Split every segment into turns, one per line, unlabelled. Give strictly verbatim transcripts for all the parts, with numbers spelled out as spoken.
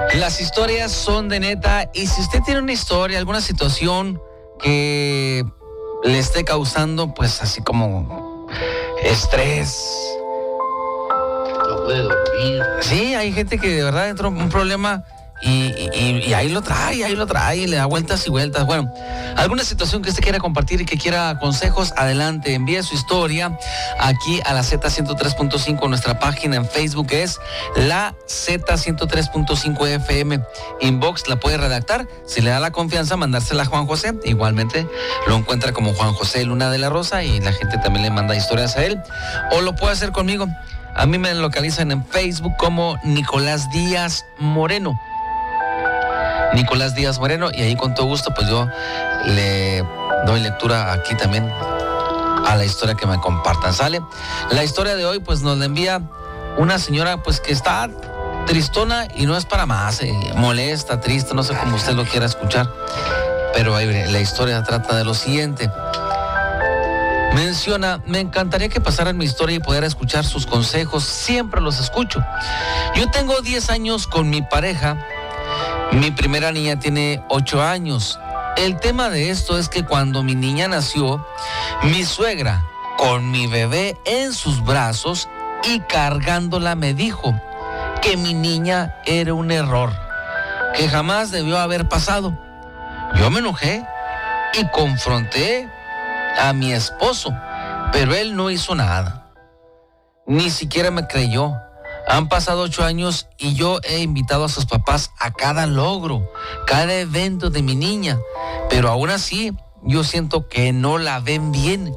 Las historias son de neta, y si usted tiene una historia, alguna situación que le esté causando, pues así como estrés.
No puede dormir.
Sí, hay gente que de verdad entró en un problema y, y, y ahí lo trae, ahí lo trae, y le da vueltas y vueltas. Bueno, alguna situación que usted quiera compartir y que quiera consejos, adelante, envíe su historia aquí a la Z ciento tres punto cinco. Nuestra página en Facebook es la Z ciento tres punto cinco F M. Inbox la puede redactar, si le da la confianza, mandársela a Juan José. Igualmente lo encuentra como Juan José Luna de la Rosa y la gente también le manda historias a él. O lo puede hacer conmigo. A mí me localizan en Facebook como Nicolás Díaz Moreno. Nicolás Díaz Moreno, y ahí con todo gusto pues yo le doy lectura aquí también a la historia que me compartan. ¿Sale? La historia de hoy pues nos la envía una señora pues que está tristona y no es para más, eh, molesta, triste, no sé cómo usted lo quiera escuchar, pero ahí la historia trata de lo siguiente. Menciona: me encantaría que pasaran mi historia y poder escuchar sus consejos, siempre los escucho. Yo tengo diez años con mi pareja. Mi primera niña tiene ocho años. El tema de esto es que cuando mi niña nació, mi suegra, con mi bebé en sus brazos y cargándola, me dijo que mi niña era un error, que jamás debió haber pasado. Yo me enojé y confronté a mi esposo, pero él no hizo nada. Ni siquiera me creyó. Han pasado ocho años y yo he invitado a sus papás a cada logro, cada evento de mi niña, pero aún así yo siento que no la ven bien.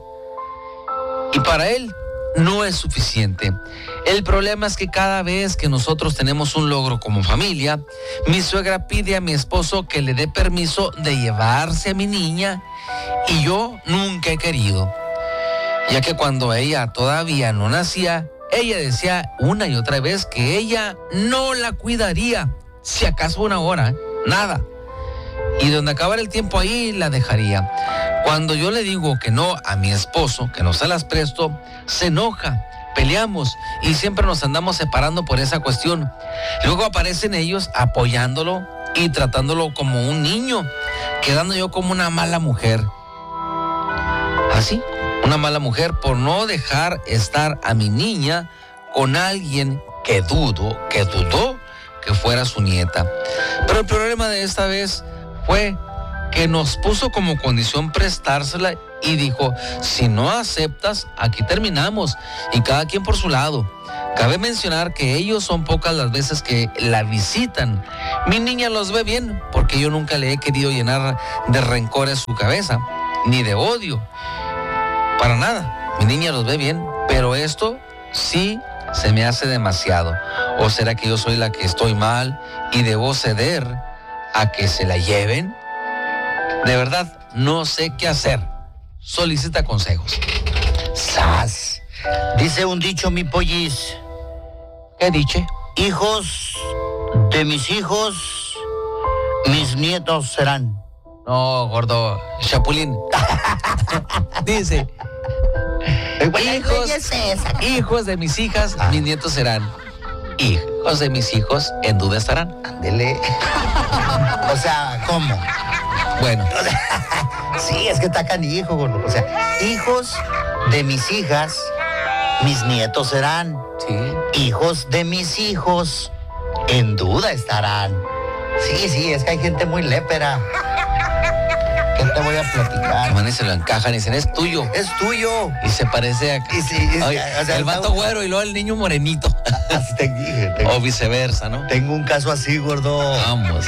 Y para él no es suficiente. El problema es que cada vez que nosotros tenemos un logro como familia, mi suegra pide a mi esposo que le dé permiso de llevarse a mi niña, y yo nunca he querido, ya que cuando ella todavía no nacía, ella decía una y otra vez que ella no la cuidaría, si acaso una hora, ¿eh? Nada. Y donde acabara el tiempo ahí la dejaría. Cuando yo le digo que no a mi esposo, que no se las presto, se enoja, peleamos y siempre nos andamos separando por esa cuestión. Luego aparecen ellos apoyándolo y tratándolo como un niño, quedando yo como una mala mujer. ¿Así? Una mala mujer por no dejar estar a mi niña con alguien que dudo, que dudó que fuera su nieta. Pero el problema de esta vez fue que nos puso como condición prestársela y dijo: si no aceptas, aquí terminamos, y cada quien por su lado. Cabe mencionar que ellos son pocas las veces que la visitan. Mi niña los ve bien, porque yo nunca le he querido llenar de rencores su cabeza, ni de odio. Para nada, mi niña los ve bien, pero esto sí se me hace demasiado. ¿O será que yo soy la que estoy mal y debo ceder a que se la lleven? De verdad, no sé qué hacer. Solicita consejos.
¡Sas! Dice un dicho, mi pollis.
¿Qué dice?
Hijos de mis hijos, mis nietos serán.
No, gordo, chapulín. Dice: hijos,
es esa?
hijos de mis hijas, ah. mis nietos serán. Hijos de mis hijos, en duda estarán.
Ándele. O sea, ¿cómo?
Bueno.
Sí, es que está canijo, gordo. O sea, hijos de mis hijas, mis nietos serán.
Sí.
Hijos de mis hijos, en duda estarán. Sí, sí, es que hay gente muy lépera. ¿Qué te voy a platicar?
Man, y se lo encajan y dicen: es tuyo.
Es tuyo.
Y se parece a...
Y sí, es,
Oye,
o sea,
el vato
no,
güero y luego el niño morenito.
Así te dije. Tengo,
o viceversa, ¿no?
Tengo un caso así, gordo.
Vamos.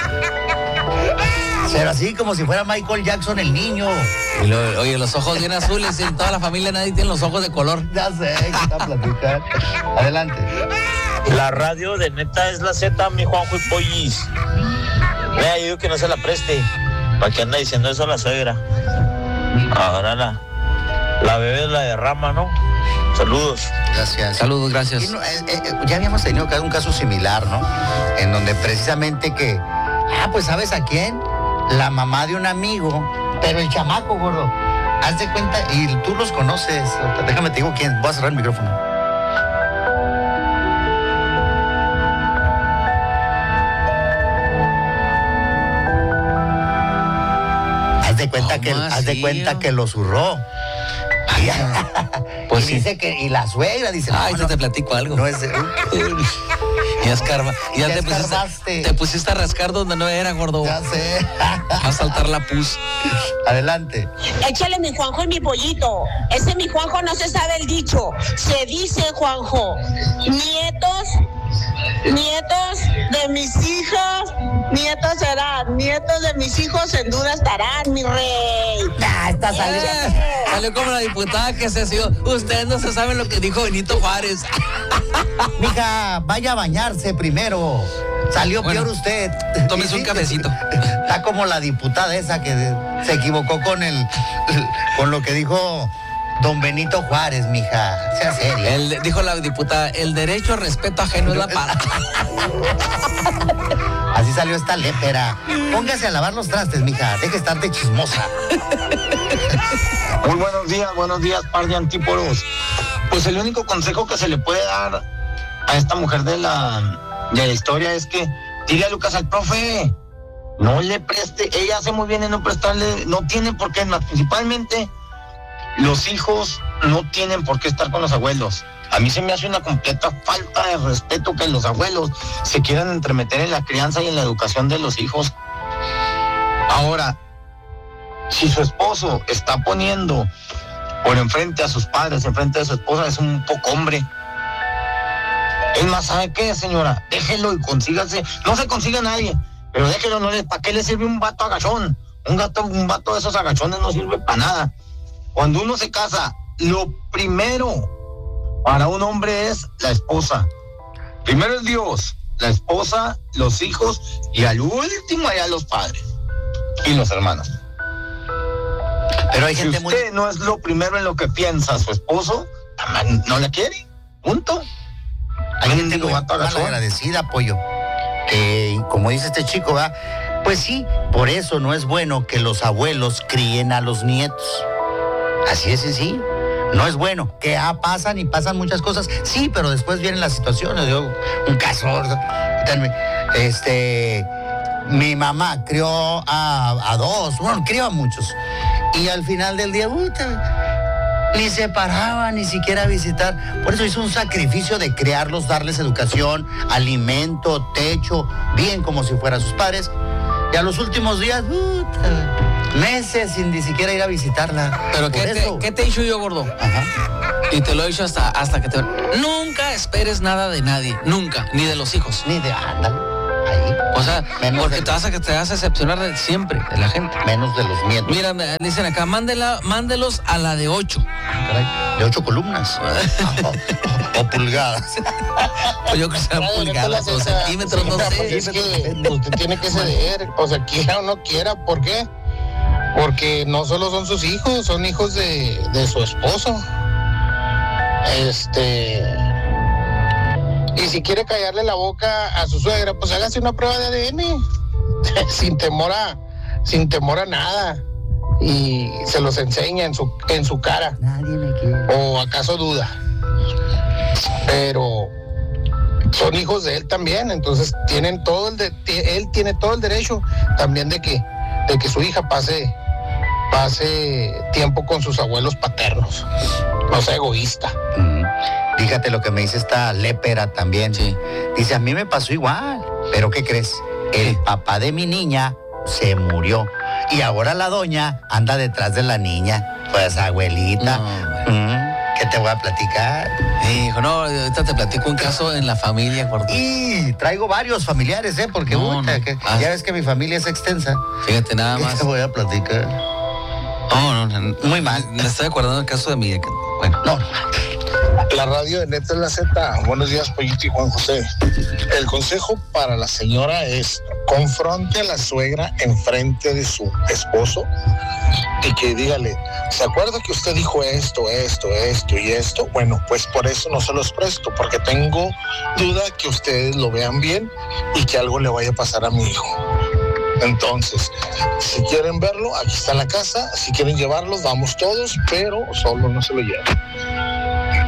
Pero así como si fuera Michael Jackson el niño.
Y luego, oye, los ojos bien azules, y en toda la familia nadie tiene los ojos de color.
Ya sé, ¿qué te va a platicar? Adelante.
La radio de neta es la Z, mi Juanjo y Pollis. Vea, yo digo que no se la preste. ¿Para qué anda diciendo eso a la suegra? Ahora la, la bebé la derrama, ¿no? Saludos.
Gracias.
Saludos, gracias.
No, eh, eh, ya habíamos tenido un caso similar, ¿no? En donde precisamente que, ah, pues ¿sabes a quién? La mamá de un amigo, pero el chamaco, gordo. Haz de cuenta, y tú los conoces. Déjame te digo quién. Voy a cerrar el micrófono. de cuenta que, haz de cuenta que lo zurró. Y, pues y sí. Dice que, y la suegra dice,
ay,
no,
te,
no,
te platico algo.
No es.
Ya escarba, ya, ya te,
pusiste,
te pusiste a rascar donde no era, gordo.
Ya sé.
A saltar la pus.
Adelante.
Échale mi Juanjo y mi pollito. Ese mi Juanjo no se sabe el dicho. Se dice, Juanjo, nietos, nietos de mis hijos, nietos serán, nietos de mis hijos en duda estarán, mi rey.
Ah, está saliendo.
Eh, salió como la diputada que se sido. Ustedes no se saben lo que dijo Benito Juárez.
Mija, vaya a bañarse primero. Salió bueno, peor usted.
Tómese un cafecito.
Está como la diputada esa que se equivocó con el, con lo que dijo don Benito Juárez, mija. Sea seria.
El, dijo la diputada, el derecho al respeto ajeno es la paz.
Así salió esta lépera. Póngase a lavar los trastes, mija. Deje de estar de chismosa.
Muy buenos días, buenos días, par de antípodos. Pues el único consejo que se le puede dar a esta mujer de la, de la historia es que dile a Lucas al profe, no le preste, ella hace muy bien en no prestarle, no tiene por qué, más principalmente los hijos no tienen por qué estar con los abuelos. A mí se me hace una completa falta de respeto que los abuelos se quieran entremeter en la crianza y en la educación de los hijos. Ahora, si su esposo está poniendo por enfrente a sus padres, enfrente de su esposa, es un poco hombre. Es más, ¿sabe qué, señora? Déjelo y consígase, no se consiga a nadie, pero déjelo, no le, ¿para qué le sirve un vato agachón? Un gato, un vato de esos agachones no sirve para nada. Cuando uno se casa, lo primero para un hombre es la esposa. Primero es Dios, la esposa, los hijos y al último allá los padres y los hermanos.
Pero hay
si
gente
usted
muy...
no es lo primero en lo que piensa su esposo, no la quiere, punto.
Hay gente muy agradecida, pollo. Que, como dice este chico, ¿va? Pues sí, por eso no es bueno que los abuelos críen a los nietos. Así es sencillo. No es bueno. Que ah, pasan y pasan muchas cosas. Sí, pero después vienen las situaciones. Yo, un caso. Este... Mi mamá crió a, a dos, bueno, crió a muchos. Y al final del día, puta, ni se paraba, ni siquiera a visitar. Por eso hizo un sacrificio de criarlos, darles educación, alimento, techo, bien como si fueran sus padres. Y a los últimos días, puta, meses sin ni siquiera ir a visitarla.
Pero ¿qué te, ¿qué te he dicho yo, gordo? Ajá. Y te lo he dicho hasta, hasta que te... Nunca esperes nada de nadie, nunca, ni de los hijos.
Ni de... Ándale. Ahí.
O sea, menos porque de... te vas a que te vas a decepcionar de siempre, de la gente.
Menos de los nietos.
Mira, me dicen acá, mándela, mándelos a la de ocho.
Caray, de ocho columnas. o, o pulgadas.
Pues yo creo que serán pulgadas o centímetros, no sé.
Es que usted tiene que ceder, o sea, quiera o no quiera. ¿Por qué? Porque no solo son sus hijos, son hijos de, de su esposo. Este... Y si quiere callarle la boca a su suegra, pues hágase una prueba de A D N. sin temor a, sin temor a nada. Y se los enseña en su, en su cara.
Nadie me quiere.
¿O acaso duda? Pero son hijos de él también, entonces tienen todo el de, él tiene todo el derecho también de que, de que su hija pase, pase tiempo con sus abuelos paternos. No sea egoísta.
Mm. Fíjate lo que me dice esta lépera también.
Sí.
Dice, a mí me pasó igual. ¿Pero qué crees? El papá de mi niña se murió. Y ahora la doña anda detrás de la niña. Pues, abuelita. No, mm, ¿qué te voy a platicar?
Hijo, no, ahorita te platico un caso en la familia, gordo.
Y traigo varios familiares, ¿eh? Porque
no,
puta,
no.
que,
Ah.
ya ves que mi familia es extensa.
Fíjate, nada
¿Qué
más.
te voy a platicar?
No, no, no.
Muy mal.
Me estoy acordando del caso de mi... Bueno.
No.
La radio de Neta es la Z. Buenos días, Pollito y Juan José. El consejo para la señora es confronte a la suegra enfrente de su esposo y que dígale, ¿se acuerda que usted dijo esto, esto, esto y esto? Bueno, pues por eso no se los presto, porque tengo duda que ustedes lo vean bien y que algo le vaya a pasar a mi hijo. Entonces, si quieren verlo, aquí está la casa. Si quieren llevarlos, vamos todos, pero solo no se lo lleven.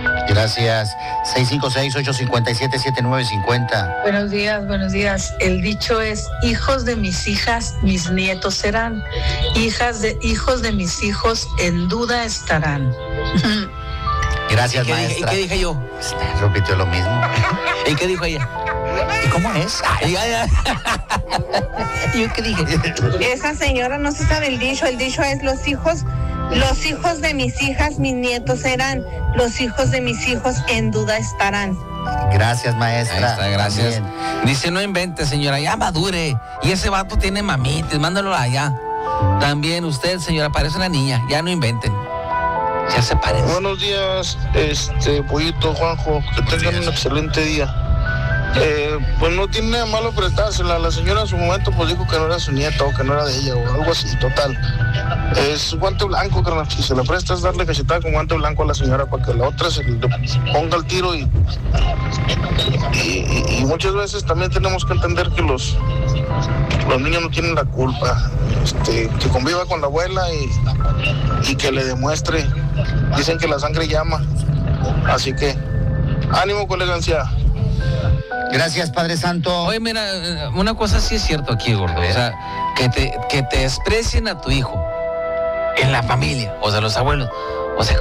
Gracias. seis cinco seis, ocho cinco siete, siete nueve cinco cero.
Buenos días, buenos días. El dicho es, hijos de mis hijas, mis nietos serán. Hijas de hijos de mis hijos en duda estarán.
Gracias,
¿Y qué,
maestra.
dije, ¿Y qué dije yo?
Repitió lo mismo.
¿Y qué dijo ella?
¿Y cómo es?
¿Y ya, ya. ¿Y yo qué dije?
Esa señora no se sabe el dicho. El dicho es los hijos, los hijos de mis hijas, mis nietos serán. Los hijos de mis hijos en duda estarán.
Gracias, maestra.
Ahí está, gracias.
También.
Dice, no invente, señora, ya madure. Y ese vato tiene mamites, mándalo allá. También usted, señora, parece una niña, ya no inventen. Ya se parece.
Buenos días, este, Pollito, Juanjo, que tengan un excelente día. Eh, pues no tiene nada malo prestársela. La señora en su momento pues dijo que no era su nieta o que no era de ella o algo así, total. Es guante blanco, carnal. Si se le presta es darle cachetada con guante blanco a la señora para que la otra se le ponga el tiro y, y, y, y muchas veces también tenemos que entender que los, los niños no tienen la culpa. Este, que conviva con la abuela y, y que le demuestre. Dicen que la sangre llama. Así que, ánimo con elegancia.
Gracias, Padre Santo.
Oye, mira, una cosa sí es cierto aquí, gordo. O sea, que te, que te desprecien a tu hijo en la familia, o sea, los abuelos. O sea,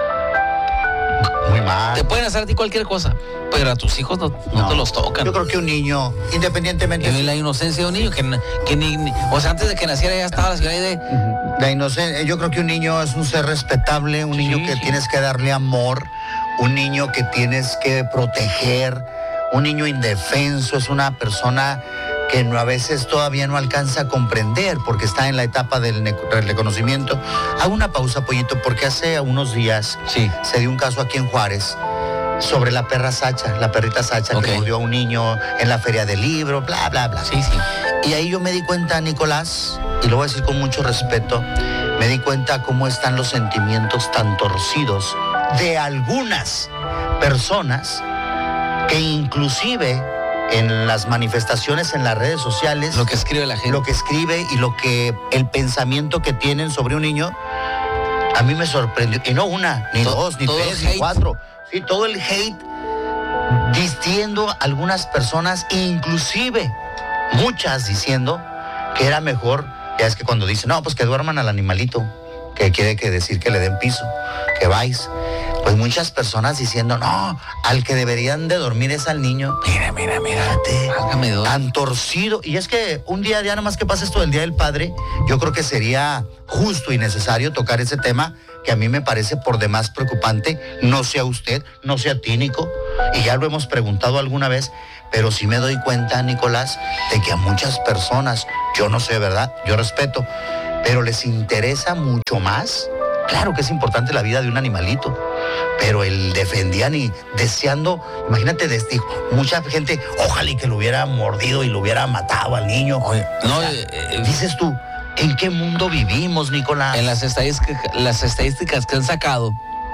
Muy mal.
te pueden hacer a ti cualquier cosa, pero a tus hijos no, no,
No.
te los tocan.
Yo creo que un niño, independientemente
Y la inocencia de un niño, que, que ni, ni- o sea, antes de que naciera ya estaba la señora ahí de...
la inocencia, yo creo que un niño es un ser respetable, un niño
Sí,
que
sí.
tienes que darle amor, un niño que tienes que proteger, un niño indefenso, es una persona que no, a veces todavía no alcanza a comprender porque está en la etapa del, ne- del reconocimiento. Hago una pausa, Pollito, porque hace unos días
Sí.
se dio un caso aquí en Juárez sobre la perra Sacha, la perrita Sacha
Ok.
que mordió a un niño en la feria del libro, bla, bla, bla.
Sí, sí.
Y ahí yo me di cuenta, Nicolás, y lo voy a decir con mucho respeto, me di cuenta cómo están los sentimientos tan torcidos de algunas personas que inclusive en las manifestaciones en las redes sociales,
Lo que escribe la gente.
lo que escribe y lo que el pensamiento que tienen sobre un niño, a mí me sorprendió. Y no una, ni
To-
dos, ni
todo
tres,
el
ni
hate.
cuatro. Sí, todo el hate vistiendo algunas personas, inclusive muchas diciendo que era mejor, ya es que cuando dicen, no, pues que duerman al animalito, que quiere que decir que le den piso, que vais. Pues muchas personas diciendo, no, al que deberían de dormir es al niño.
Mira, mira, mira.
Fíjate,
Válgame Dios.
tan torcido. Y es que un día, ya nomás que pasa esto del Día del Padre, yo creo que sería justo y necesario tocar ese tema que a mí me parece por demás preocupante. No sea usted, no sea ti, Nico, y ya lo hemos preguntado alguna vez, pero sí me doy cuenta, Nicolás, de que a muchas personas, yo no sé, ¿verdad? Yo respeto, pero les interesa mucho más. Claro que es importante la vida de un animalito, pero el defendían y deseando, imagínate, des- mucha gente, ojalá y que lo hubiera mordido y lo hubiera matado al niño.
Oye, no,
O sea,
eh, eh,
dices tú, ¿en qué mundo vivimos, Nicolás?
En las estadísticas, las estadísticas que han sacado,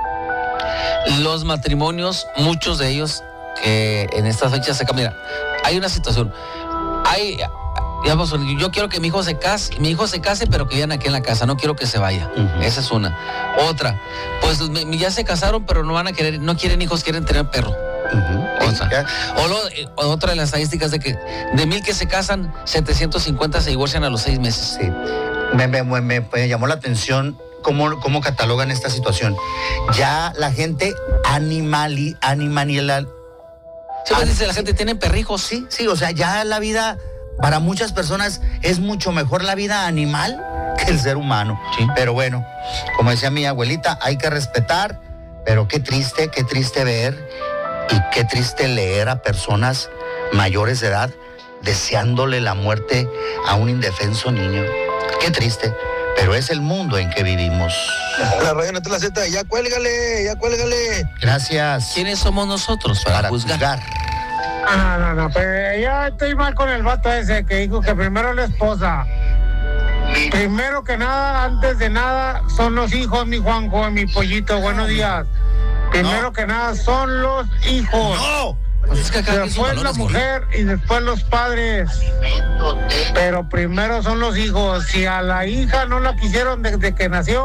los matrimonios, muchos de ellos, que en estas fechas se cambian. Mira, hay una situación. Hay, digamos, yo quiero que mi hijo se case, mi hijo se case, pero que vivan aquí en la casa, no quiero que se vaya.
Ujú.
Esa es una. Otra, pues me- ya se casaron, pero no van a querer, no quieren hijos, quieren tener perro.
Ujú.
O sea,
Ya.
O lo- eh, otra de las estadísticas de que de mil que se casan, setecientos cincuenta se divorcian a los seis meses.
Sí. Me, me- me- me- me llamó la atención cómo, cómo catalogan esta situación. Ya la gente animali, animaniela,
Sí, pues
Ah,
dice la gente, tienen perrijos.
sí, sí, o sea, ya la vida, para muchas personas, es mucho mejor la vida animal que el ser humano.
Sí.
Pero bueno, como decía mi abuelita, hay que respetar, pero qué triste, qué triste ver y qué triste leer a personas mayores de edad deseándole la muerte a un indefenso niño. Qué triste, pero es el mundo en que vivimos.
La radio Neta La Z, ya cuélgale, ya cuélgale.
Gracias.
¿Quiénes somos nosotros para,
Para
juzgar?
juzgar.
No, no, no, pero yo estoy mal con el vato ese que dijo que primero la esposa. Primero que nada, antes de nada, son los hijos, mi Juanjo, mi Pollito, buenos días. Primero que nada, son los hijos.
¡No!
Pues es que acá hay
Después la
balones,
mujer y después los padres. Pero primero son los hijos. Si a la hija no la quisieron desde que nació,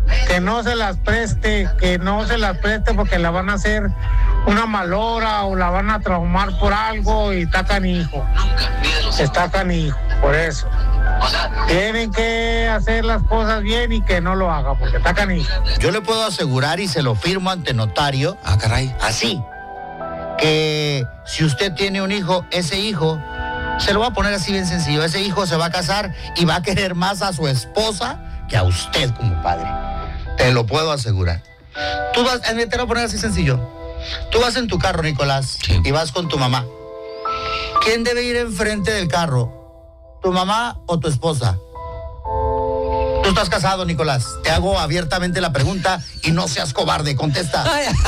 que no se las preste, que no se las preste porque la van a hacer una malora o la van a traumar por algo y está canijo. Está canijo, por eso. Tienen que hacer las cosas bien y que no lo haga porque está canijo.
Yo le puedo asegurar y se lo firmo ante notario.
Ah, caray.
Así, que si usted tiene un hijo, ese hijo, se lo va a poner así bien sencillo, ese hijo se va a casar y va a querer más a su esposa que a usted como padre. Te lo puedo asegurar. Tú vas, te lo voy a poner así sencillo. Tú vas en tu carro, Nicolás,
sí,
y vas con tu mamá. ¿Quién debe ir enfrente del carro? ¿Tu mamá o tu esposa? Tú estás casado, Nicolás. Te hago abiertamente la pregunta y no seas cobarde. Contesta.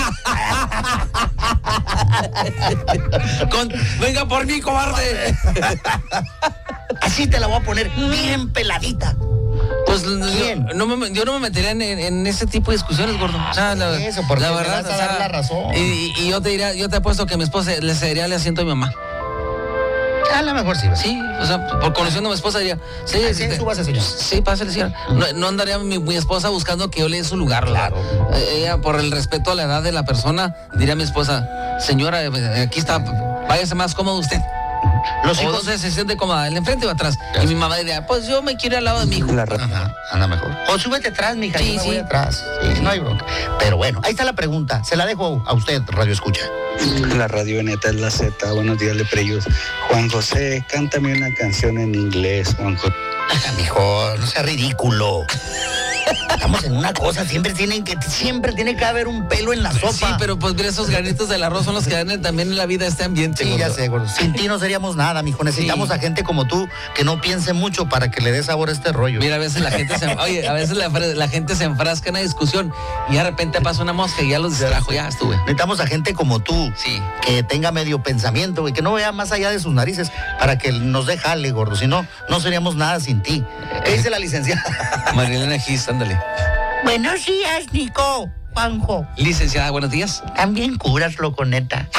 Con, venga por mí, cobarde.
Así te la voy a poner bien peladita.
Pues yo no, me, yo no me metería en, en ese tipo de discusiones, gordo. O sea, la,
Eso, porque
la
le
verdad,
vas a
o sea,
dar la razón.
Y, y yo te diría, yo te apuesto que mi esposa le cedería el asiento a mi mamá.
A lo mejor sí. ¿verdad?
Sí, o sea, por conociendo a mi esposa diría, sí,
Ah, sí,
sí,
súbase, señor.
Sí, pásale, señor. No, no andaría mi, mi esposa buscando que yo le dé su lugar.
Claro.
Eh, Ella, por el respeto a la edad de la persona, diría a mi esposa, señora, eh, aquí está, váyase más cómodo usted.
Los
O
hijos...
donde se siente cómoda, el enfrente o atrás. Y mi mamá diría, pues yo me quiero ir al lado de mi hijo.
Ajá, anda mejor. O súbete atrás, mija.
Sí,
yo me
sí.
voy atrás. Sí, no hay bronca. Pero bueno, ahí está la pregunta. Se la dejo a usted, Radio Escucha.
La radio neta es la Z. Buenos días, Lepreyos. Juan José, cántame una canción en inglés, Juan José.
Mijo, no sea ridículo. Estamos en una cosa, siempre tienen que, siempre tiene que haber un pelo en la sopa.
Sí, pero pues mira, esos granitos del arroz son los que dan también en la vida este ambiente.
Sí,
gordo.
ya sé, gordo. Sin ti no seríamos nada, mijo. Necesitamos
Sí.
a gente como tú que no piense mucho para que le dé sabor a este rollo.
Mira, a veces la gente se, oye, a veces la, la gente se enfrasca en una discusión y de repente pasa una mosca y ya los distrajo, ya estuve.
Necesitamos a gente como tú,
Sí.
que tenga medio pensamiento, güey, que no vea más allá de sus narices para que nos dé jale, gordo. Si no, no seríamos nada sin ti. ¿Qué dice la licenciada?
Marilena Gis, ándale.
Buenos días, Nico. Juanjo.
Licenciada, buenos días.
También curas, loco, neta.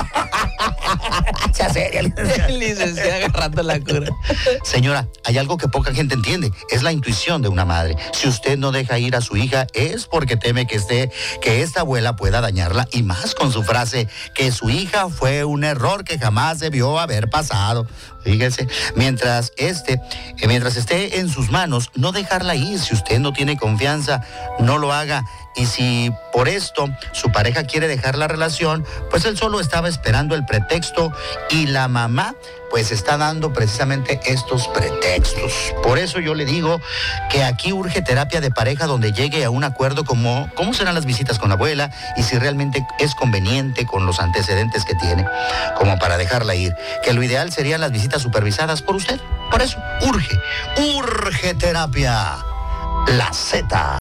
Sea seria, licenciada.
Licenciada agarrando la cura.
Señora, hay algo que poca gente entiende. Es la intuición de una madre. Si usted no deja ir a su hija, es porque teme que esté, que esta abuela pueda dañarla, y más con su frase que su hija fue un error que jamás debió haber pasado. Fíjese, mientras este, eh, mientras esté en sus manos, no dejarla ir. Si usted no tiene confianza, no lo haga. Y si por esto su pareja quiere dejar la relación, pues él solo estaba esperando el pretexto y la mamá pues está dando precisamente estos pretextos. Por eso yo le digo que aquí urge terapia de pareja donde llegue a un acuerdo como cómo serán las visitas con la abuela y si realmente es conveniente con los antecedentes que tiene, como para dejarla ir. Que lo ideal serían las visitas supervisadas por usted. Por eso urge, urge terapia. La Z.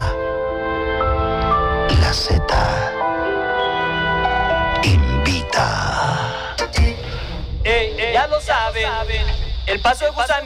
La Z invita.
Ey, ey, ya lo saben, el paso de gusanito.